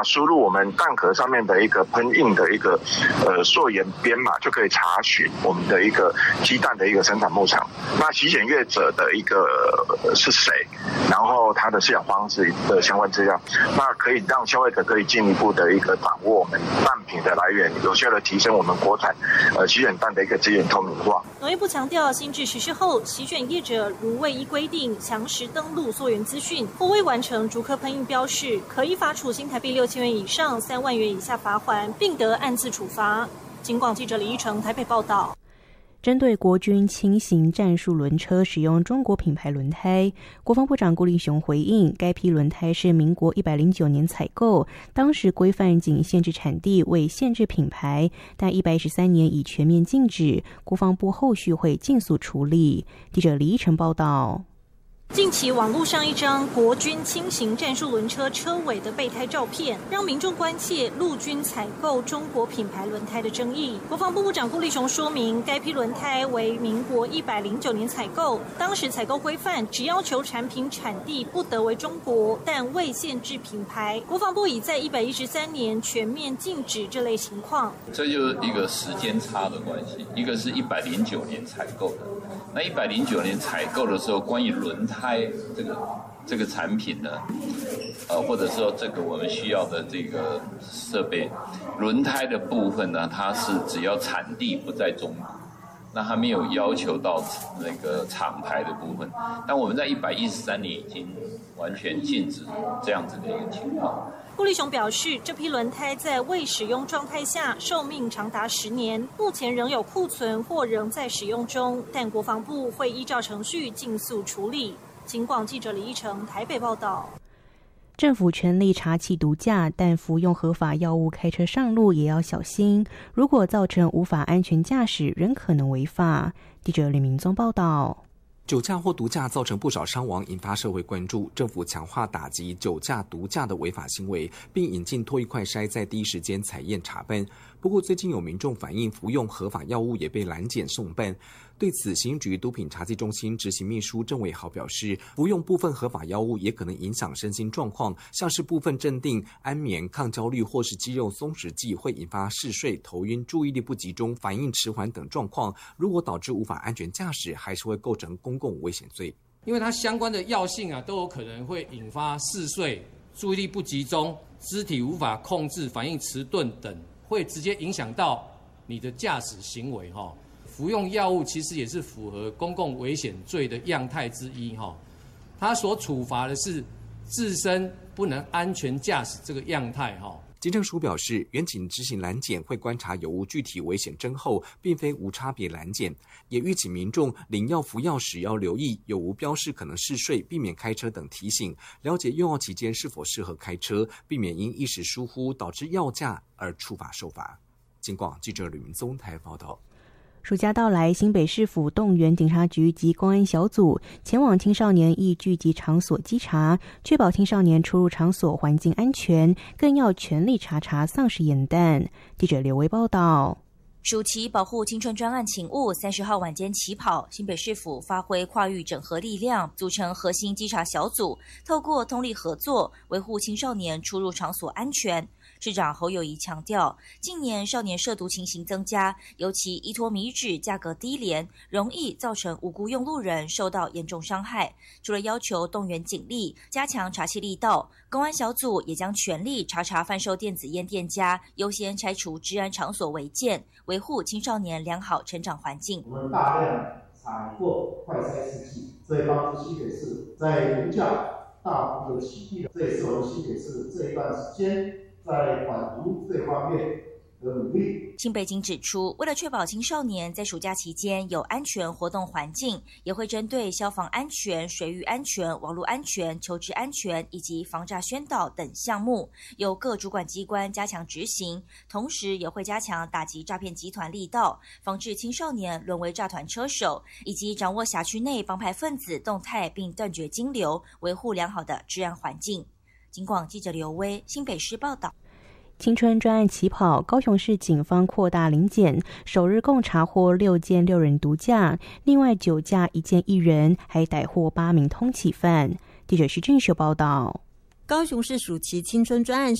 那输入我们蛋壳上面的一个喷印的一个溯源编码，就可以查询我们的一个鸡蛋的一个生产牧场。那洗检业者的一个是谁，然后他的饲养方式的相关资料，那可以让消费者可以进一步的一个掌握我们蛋品的来源，有效的提升我们国产洗卷蛋的一个资源透明化。 农业部强调，新制实施后，洗卷业者如未依规定详实登录溯源资讯，或未完成竹科喷印标示，可以罚处新台币6000元以上3万元以下罚锾，并得按次处罚。警广记者李依成台北报道。 针对国军轻型战术轮车使用中国品牌轮胎，国防部长顾立雄回应，该批轮胎是民国109年采购，当时规范仅限制产地，未限制品牌，但113年已全面禁止，国防部后续会尽速处理。记者李依晨报道。 近期网络上一张国军轻型战术轮车车尾的备胎照片，让民众关切陆军采购中国品牌轮胎的争议。国防部部长顾立雄说明，该批轮胎为民国109年采购，当时采购规范只要求产品产地不得为中国，但未限制品牌。国防部已在113年全面禁止这类情况。 这就是一个时间差的关系，一个是109年采购的，那109年采购的时候，关于轮胎这个产品呢，或者说这个我们需要的这个设备，轮胎的部分呢，它是只要产地不在中国，那还没有要求到那个厂牌的部分。但我们在113年已经完全禁止这样子的一个情况。 顾立雄表示，这批轮胎在未使用状态下寿命长达10年，目前仍有库存或仍在使用中，但国防部会依照程序尽速处理。警广记者李依成台北报道。 政府全力查缉毒驾，但服用合法药物开车上路也要小心，如果造成无法安全驾驶，仍可能违法。记者李明宗报道。 酒驾或毒驾造成不少伤亡，引发社会关注。政府强化打击酒驾、毒驾的违法行为，并引进唾液快筛，在第一时间采验查办。不过，最近有民众反映，服用合法药物也被拦检送办。对此，刑局毒品查缉中心执行秘书郑伟豪表示，服用部分合法药物也可能影响身心状况，像是部分镇定、安眠、抗焦虑或是肌肉松弛剂，会引发嗜睡、头晕、注意力不集中、反应迟缓等状况。如果导致无法安全驾驶，还是会构成公共危险罪。 因为它相关的药性都有可能会引发嗜睡、注意力不集中、肢体无法控制、反应迟钝等，会直接影响到你的驾驶行为。服用药物其实也是符合公共危险罪的样态之一。它所处罚的是自身不能安全驾驶这个样态。 警政署表示，远警执行拦检会观察有无具体危险征候，并非无差别拦检，也预警民众领药服药时要留意有无标示可能嗜睡、避免开车等提醒，了解用药期间是否适合开车，避免因一时疏忽导致药驾而触法受罚。警广记者吕明宗台报道。 暑假到来，新北市府动员警察局及公安小组前往青少年易聚集场所稽查，确保青少年出入场所环境安全，更要全力查丧尸演弹。记者刘维报道。 暑期保护青春专案勤务30号晚间起跑，新北市府发挥跨域整合力量，组成核心稽查小组，透过通力合作，维护青少年出入场所安全。市长侯友宜强调，近年少年涉毒情形增加，尤其依托米脂价格低廉，容易造成无辜用路人受到严重伤害。除了要求动员警力，加强查缉力道，公安小组也将全力查贩售电子烟店家，优先拆除治安场所违建，维护青少年良好成长环境。 我们大量采购快筛试剂，这帮助新北市在毒驾大幅的起步，这也是我们新北市这一段时间在反毒这方面的努力。 新北警指出，为了确保青少年在暑假期间有安全活动环境，也会针对消防安全、水域安全、网络安全、求职安全以及防诈宣导等项目，由各主管机关加强执行，同时也会加强打击诈骗集团力道，防治青少年沦为诈团车手，以及掌握辖区内帮派分子动态，并断绝金流，维护良好的治安环境。警广记者刘威，新北市报道。 青春专案起跑，高雄市警方扩大临检，首日共查获6件6人毒驾，另外9驾1件1人，还逮获8名通缉犯。记者徐俊秀报道。 高雄市暑期青春专案